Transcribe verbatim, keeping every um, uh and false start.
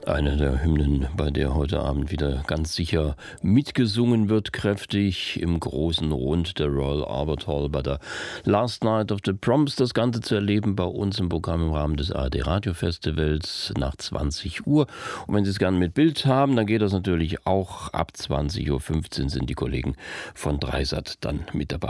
Eine der Hymnen, bei der heute Abend wieder ganz sicher mitgesungen wird, kräftig im großen Rund der Royal Albert Hall bei der Last Night of the Proms. Das Ganze zu erleben bei uns im Programm im Rahmen des A R D Radio Festivals nach zwanzig Uhr. Und wenn Sie es gerne mit Bild haben, dann geht das natürlich auch. Ab zwanzig Uhr fünfzehn sind die Kollegen von Dreisat dann mit dabei.